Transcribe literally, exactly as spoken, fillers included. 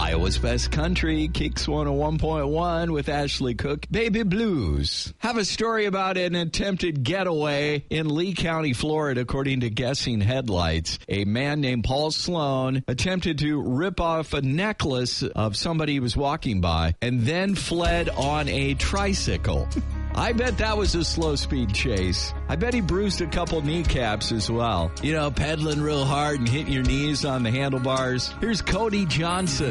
Iowa's Best Country, Kicks one oh one point one with Ashley Cook, Baby Blues. Have a story about an attempted getaway in Lee County, Florida, according to Guessing Headlights. A man named Paul Sloan attempted to rip off a necklace of somebody he was walking by and then fled on a tricycle. I bet that was a slow-speed chase. I bet he bruised a couple kneecaps as well. You know, pedaling real hard and hitting your knees on the handlebars. Here's Cody Johnson.